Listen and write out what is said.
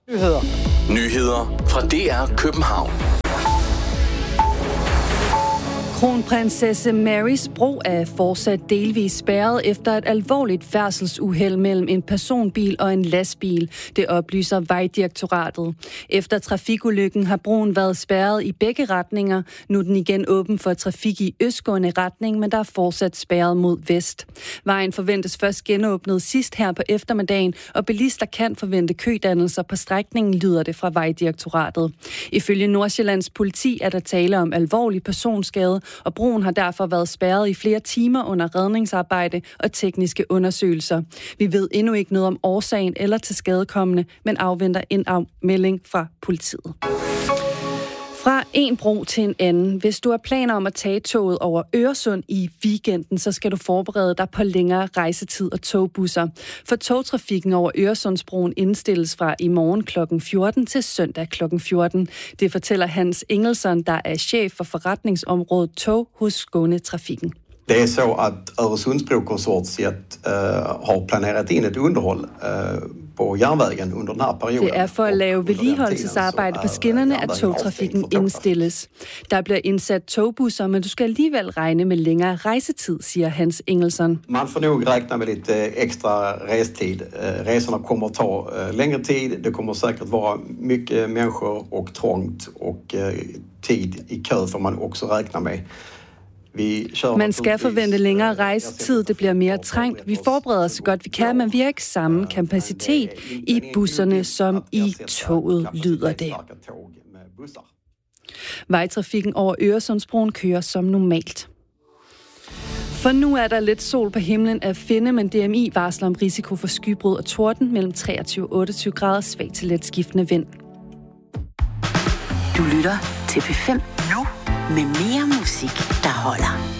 Nyheder fra DR København. Kronprinsesse Marys bro er fortsat delvis spærret efter et alvorligt færdselsuheld mellem en personbil og en lastbil. Det oplyser Vejdirektoratet. Efter trafikulykken har broen været spærret i begge retninger. Nu er den igen åben for trafik i østgående retning, men der er fortsat spærret mod vest. Vejen forventes først genåbnet sidst her på eftermiddagen, og bilister kan forvente kødannelser på strækningen, lyder det fra Vejdirektoratet. Ifølge Nordsjællands politi er der tale om alvorlig personskade, og broen har derfor været spærret i flere timer under redningsarbejde og tekniske undersøgelser. Vi ved endnu ikke noget om årsagen eller tilskadekommende, men afventer en afmelding fra politiet. Fra en bro til en anden. Hvis du har planer om at tage toget over Øresund i weekenden, så skal du forberede dig på længere rejsetid og togbusser. For togtrafikken over Øresundsbroen indstilles fra i morgen kl. 14 til søndag kl. 14. Det fortæller Hans Engelsson, der er chef for forretningsområdet tog hos Skånetrafiken. Det är så att Öresundsbrokonsortiet har planerat in ett underhåll på järnvägen under den här perioden. Det er for at lave vedligeholdelsesarbejde på skinnerne, at togtrafikken indstilles. Der bliver indsat togbusser, men du skal alligevel regne med længere rejsetid, siger Hans Engelsson. Man får nog räkna med lite extra restid. Resorna kommer att ta längre tid. Det kommer säkert vara mycket människor och trångt och tid i kö får man också räkna med. Man skal forvente længere rejsetid, det bliver mere trængt. Vi forbereder os så godt vi kan, men vi har ikke samme kapacitet i busserne som i toget, lyder det. Vejtrafikken over Øresundsbroen kører som normalt. For nu er der lidt sol på himlen at finde, men DMI varsler om risiko for skybrud og torden mellem 23 og 28 grader, svag til let skiftende vind. Du lytter til P5 nu med mere musik, der holder.